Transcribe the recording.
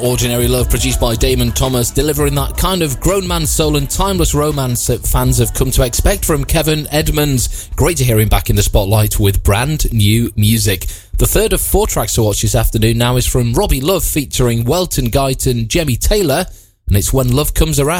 Ordinary Love, produced by Damon Thomas, delivering that kind of grown man soul and timeless romance that fans have come to expect from Kevin Edmonds. Great to hear him back in the spotlight with brand new music. The third of 4 tracks to watch this afternoon now is from Robbie Love featuring Welton Guyton, Jemmy Taylor, and it's When Love Comes Around.